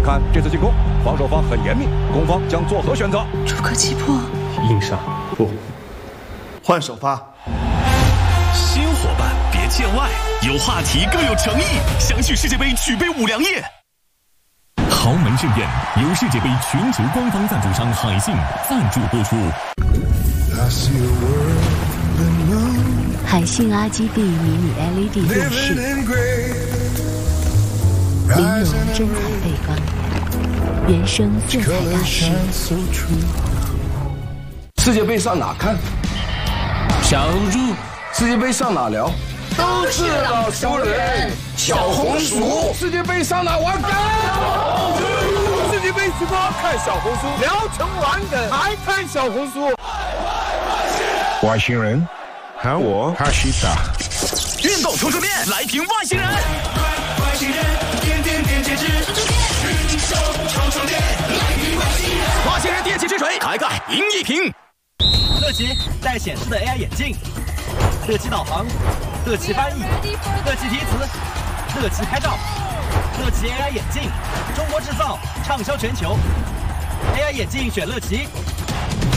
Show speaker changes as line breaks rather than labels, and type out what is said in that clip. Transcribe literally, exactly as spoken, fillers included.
看这次进攻，防守方很严密，攻方将作何选择？
主客击破，
硬上不，
换首发。
新伙伴别见外，有话题更有诚意，相信世界杯举杯五粮液。豪门盛宴由世界杯全球官方赞助商海信赞助播出。
海信 R G B 迷你 L E D 电视，玲珑真彩背光，原声色彩大师。
世界杯上哪看？小红书。世界杯上哪聊？都是老熟人。小红书。世界杯上哪玩梗？世界杯直播看小红书，聊成玩梗还看小红书。
外星人，喊我哈西达。
运动充充电，来瓶外星人。外星人，点点点截止。运动充充电，来瓶外星人。外星人电器之锤，开盖赢一瓶。
乐奇带显示的 A I 眼镜，乐奇导航，乐奇翻译，乐奇提词，乐奇拍照，乐奇 A I 眼镜，中国制造，畅销全球。A I 眼镜选乐奇，